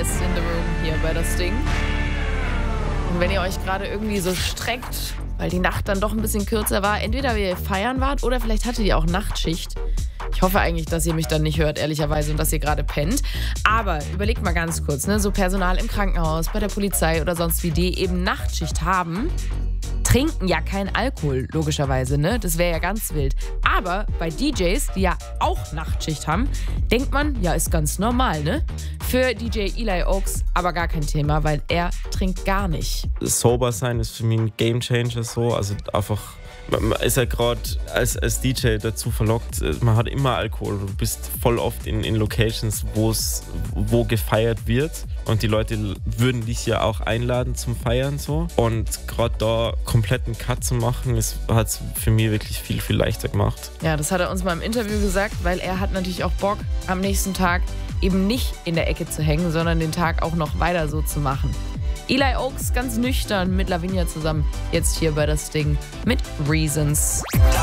Guest in the Room hier bei das Ding. Und wenn ihr euch gerade irgendwie so streckt, weil die Nacht dann doch ein bisschen kürzer war, entweder weil ihr feiern wart oder vielleicht hattet ihr auch Nachtschicht. Ich hoffe eigentlich, dass ihr mich dann nicht hört, ehrlicherweise, und dass ihr gerade pennt. Aber überlegt mal ganz kurz, ne? So Personal im Krankenhaus, bei der Polizei oder sonst wie, die eben Nachtschicht haben, trinken ja keinen Alkohol, logischerweise, ne? Das wäre ja ganz wild. Aber bei DJs, die ja auch Nachtschicht haben, denkt man, ja, ist ganz normal, ne? Für DJ Eli Oaks aber gar kein Thema, weil er trinkt gar nicht. Sober sein ist für mich ein Gamechanger so, also einfach, man ist ja gerade als DJ dazu verlockt, man hat immer Alkohol, du bist voll oft in Locations, wo gefeiert wird und die Leute würden dich ja auch einladen zum Feiern so und gerade da kompletten Cut zu machen, hat es für mich wirklich viel, viel leichter gemacht. Ja, das hat er uns mal im Interview gesagt, weil er hat natürlich auch Bock, am nächsten Tag eben nicht in der Ecke zu hängen, sondern den Tag auch noch weiter so zu machen. Eli Oaks ganz nüchtern mit Lavinia zusammen, jetzt hier bei das Ding mit Reasons.